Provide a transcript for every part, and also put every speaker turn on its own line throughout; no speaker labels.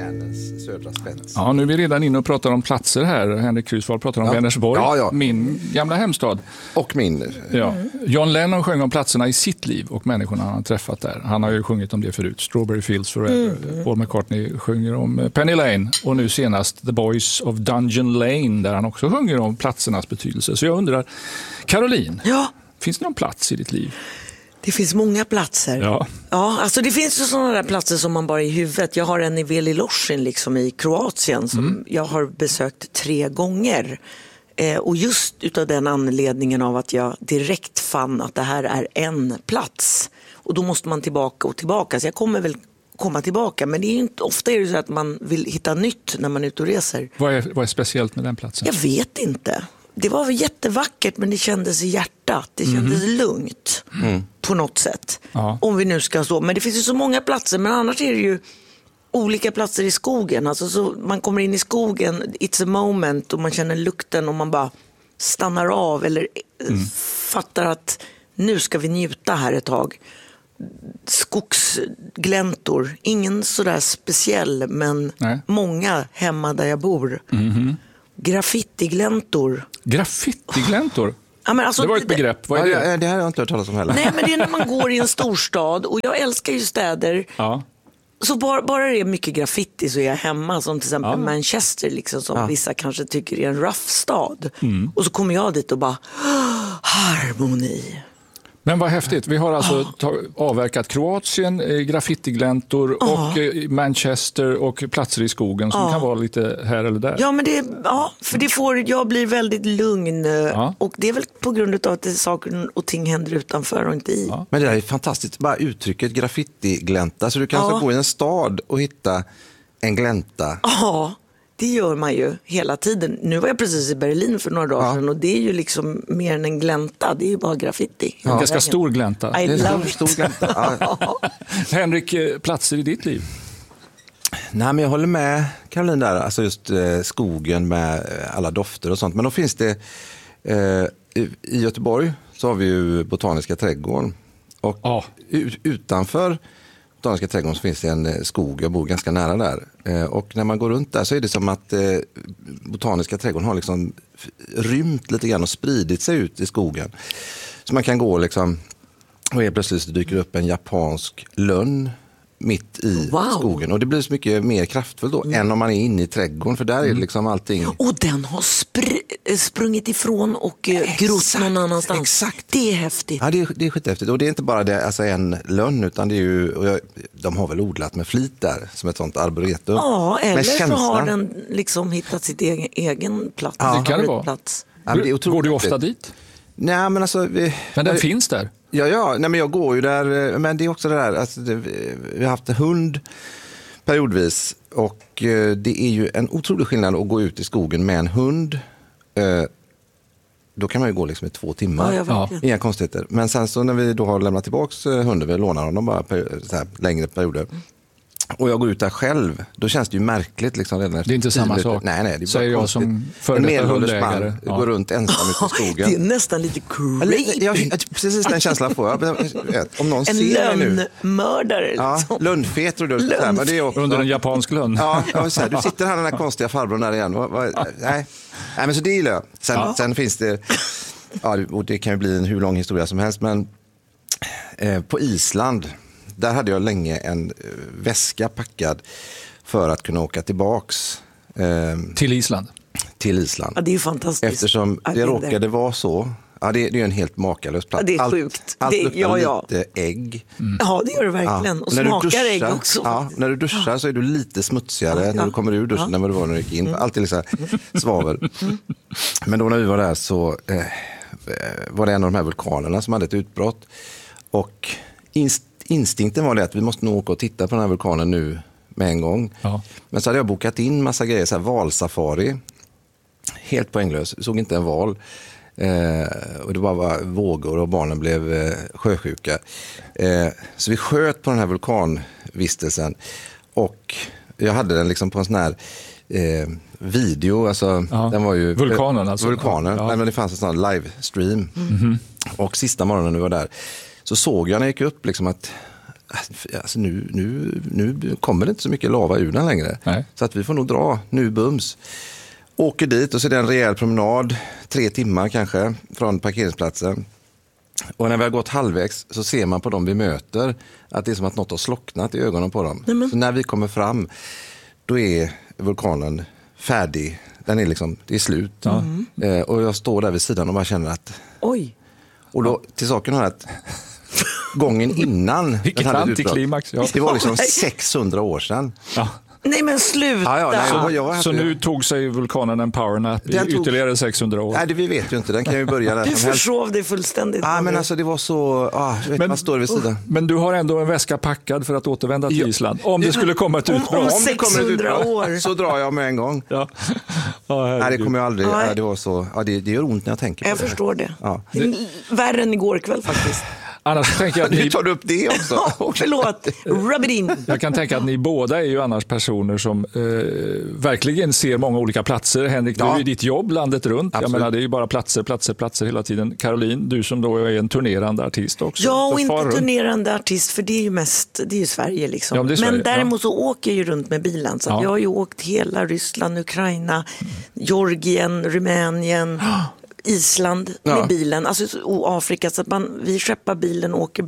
världens södra spets.
Ja, nu är vi redan inne och pratar om platser här. Henrik Krusvall pratar om Vänersborg, min gamla hemstad.
Och min.
Ja. John Lennon sjöng om platserna i sitt liv och människorna han har träffat där. Han har ju sjungit om det förut. Strawberry Fields Forever. Paul McCartney sjunger om Penny Lane och nu senast The Boys of Dungeon Lane där han också sjunger om platsernas betydelse. Så jag undrar, Caroline, finns det någon plats i ditt liv?
Det finns många platser.
Ja,
alltså det finns ju sådana där platser som man bara i huvudet. Jag har en i Veli Lošinj liksom i Kroatien som jag har besökt 3 gånger. Och just utav den anledningen av att jag direkt fann att det här är en plats. Och då måste man tillbaka. Så jag kommer väl komma tillbaka. Men det är ju inte, ofta är det så att man vill hitta nytt när man är ute och reser.
Vad är speciellt med den platsen?
Jag vet inte. Det var jättevackert men det kändes i hjärtat. Det kändes lugnt på något sätt.
Ja.
Om vi nu ska så. Men det finns ju så många platser. Men annars är det ju olika platser i skogen. Alltså så man kommer in i skogen, it's a moment och man känner lukten och man bara stannar av eller fattar att nu ska vi njuta här ett tag. Skogsgläntor. Ingen sådär speciell men många hemma där jag bor. Graffitigläntor.
Graffitigläntor?
Ja, men alltså,
det var ett begrepp. Vad är det?
Det här har jag inte hört talas om heller.
Nej, men det är när man går i en storstad och jag älskar ju städer.
Ja.
Så bara det är mycket graffiti så är jag hemma. Som till exempel Manchester liksom, som vissa kanske tycker är en rough stad. Och så kommer jag dit och bara harmoni.
Men vad häftigt. Vi har alltså avverkat Kroatien, graffitigläntor och Manchester och platser i skogen som kan vara lite här eller där.
Ja, men jag blir väldigt lugn och det är väl på grund av att det saker och ting händer utanför och inte i.
Ja. Men det där är fantastiskt, bara uttrycket graffitiglänta. Så du kan alltså gå i en stad och hitta en glänta.
Ja. Det gör man ju hela tiden. Nu var jag precis i Berlin för några dagar sedan och det är ju liksom mer än en glänta. Det är ju bara graffiti.
En ganska stor glänta.
I love it.
Stor glänta.
Henrik, platser i ditt liv?
Nej, men jag håller med Caroline där. Alltså just skogen med alla dofter och sånt. Men då finns det i Göteborg så har vi ju Botaniska trädgården. Och utanför Botaniska trädgården så finns det en skog, jag bor ganska nära där. Och när man går runt där så är det som att Botaniska trädgården har liksom rymt lite grann och spridit sig ut i skogen. Så man kan gå liksom och helt plötsligt så dyker upp en japansk lönn mitt i skogen. Och det blir så mycket mer kraftfullt då än om man är inne i trädgården. För där är det liksom allting.
Och den har sprungit ifrån och grott någon annanstans.
Exakt.
Det är häftigt.
Ja, det är skithäftigt. Och det är inte bara det, alltså en lönn utan det är ju, de har väl odlat med flit där som ett sånt arboretum.
Ja, eller så har den liksom hittat sitt egen plats.
Ja, det kan det vara.
Ja, det är
går du ofta dit?
Nej, men alltså...
Men den finns där?
Ja, nej, men jag går ju där, men det är också det där, alltså vi har haft en hund periodvis och det är ju en otrolig skillnad att gå ut i skogen med en hund. Då kan man ju gå liksom i 2 timmar, inga konstigheter. Men sen så när vi då har lämnat tillbaks hunden, vi lånar honom bara så här längre perioder. Och jag går ut där själv, då känns det ju märkligt liksom redan efter.
Det är inte samma sak.
Nej, det är bara
säger jag
konstigt.
som före detta hundägare.
Går runt ensam ute i skogen.
Det är nästan lite creepy.
Precis den känslan får jag. Om någon
en
ser mig nu.
lönnmördare.
Ja, lönnfet tror du.
Under en japansk lönn.
Ja, du sitter här den där konstiga farbrorn där igen. Nej, men så det gillar jag. Sen finns det, och det kan ju bli en hur lång historia som helst, men på Island, där hade jag länge en väska packad för att kunna åka tillbaks.
Till Island?
Till Island.
Ja, det är ju fantastiskt.
Eftersom det råkade vara så. Ja, det är ju en helt makalös plats.
Ja, det är sjukt.
Allt luktar lite ägg.
Ja, det gör det verkligen. Och smakar ägg också.
Ja, när du duschar så är du lite smutsigare när du kommer ur duschen än vad du var när du gick in. Alltid liksom svavel. Men då när vi var där så var det en av de här vulkanerna som hade ett utbrott. Och instinkten var det att vi måste nog åka och titta på den här vulkanen nu med en gång. Ja. Men så hade jag bokat in massa grejer, så här valsafari. Helt poänglös, vi såg inte en val. Och det var vågor och barnen blev sjösjuka. Så vi sköt på den här vulkanvistelsen. Och jag hade den liksom på en sån här video. Alltså, den var ju,
vulkanen alltså.
Vulkanen, ja. Men det fanns en sån livestream. Och sista morgonen när vi var där så såg jag när jag gick upp liksom att alltså nu kommer det inte så mycket lava ur den längre.
Nej.
Så att vi får nog dra nu bums. Åker dit och så är det en rejäl promenad, 3 timmar kanske, från parkeringsplatsen. Och när vi har gått halvvägs så ser man på dem vi möter att det är som att något har slocknat i ögonen på dem. Så när vi kommer fram, då är vulkanen färdig. Den är liksom, det är slut. Och jag står där vid sidan och bara känner att...
Oj.
Och då, till saken har att gången innan...
Vilket antiklimax. Ja.
Det var liksom 600 år sedan.
Ja.
Nej men sluta!
Så nu tog sig vulkanen en powernap i ytterligare 600 år.
Nej, det vi vet ju inte. Den kan ju börja där.
Du försov det fullständigt.
Men alltså det var så... man står vid sidan.
Men du har ändå en väska packad för att återvända till Island. Om det skulle komma ett utbrott.
Om 600 år.
Så drar jag med en gång.
Ja.
Nej, det kommer jag aldrig... Det var så... det gör ont när jag tänker på det.
Jag förstår det.
Ja.
Det är värre än igår kväll faktiskt.
Annars tänker jag att
ni tar upp det också.
Förlåt, rub it in.
Jag kan tänka att ni båda är ju annars personer som verkligen ser många olika platser. Henrik, du är ju ditt jobb landet runt.
Absolut.
Jag menar, det är ju bara platser hela tiden. Caroline, du som då är en turnerande artist också.
Ja, och inte turnerande artist, för det är ju mest, det är ju Sverige liksom.
Ja, men
Sverige, däremot så åker jag ju runt med bilen. Så att jag har ju åkt hela Ryssland, Ukraina, Georgien, Rumänien... Island med bilen, alltså, och Afrika, så att vi skeppar bilen, åker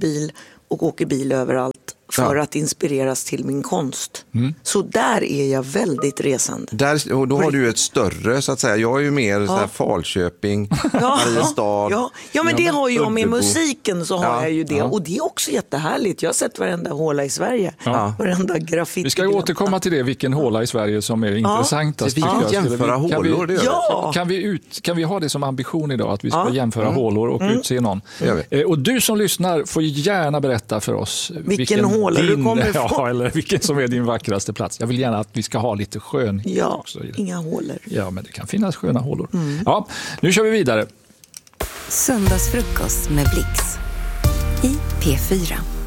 bil överallt för att inspireras till min konst. Så där är jag väldigt resande.
Och då har du ju ett större, så att säga. Jag är ju mer så här Falköping, Mariestad.
Ja, men det har ju jag med musiken, så har jag ju det. Och det är också jättehärligt. Jag har sett varenda håla i Sverige. Varenda graffiti.
Vi ska återkomma till det, vilken håla i Sverige som är intressantast.
Vi kan jämföra hålor, det gör
vi. Kan vi ha det som ambition idag, att vi ska jämföra hålor och utse någon? Och du som lyssnar får gärna berätta för oss
vilken håla du kommer ifrån.
Eller vilken som är din vackraste plats. Jag vill gärna att vi ska ha lite skönhet också.
Inga hålor.
Ja, men det kan finnas sköna hålor. Ja, nu kör vi vidare.
Söndagsfrukost med Blix i P4.